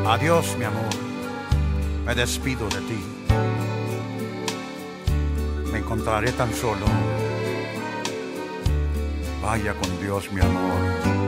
Adiós, mi amor, me despido de ti. Me encontraré tan solo. Vaya con Dios, mi amor.